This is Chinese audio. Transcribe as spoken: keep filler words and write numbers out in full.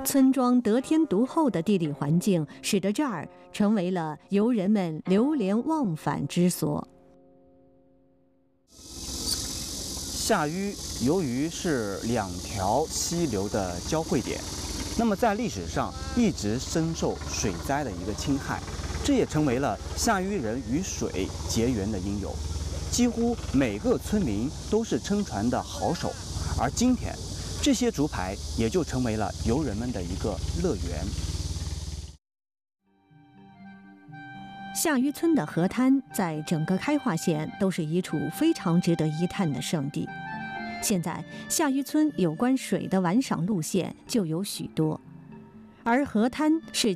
村庄得天独厚的地理环境，使得这儿成为了游人们流连忘返之所。 夏盂由于是两条溪流的交汇点，那么在历史上一直深受水灾的一个侵害，这也成为了夏盂人与水结缘的因由。几乎每个村民都是撑船的好手，而今天这些竹排也就成为了游人们的一个乐园。 夏盂村的河滩在整个开化县都是一处非常值得一探的胜地。现在夏盂村有关水的玩赏路线就有许多，而河滩是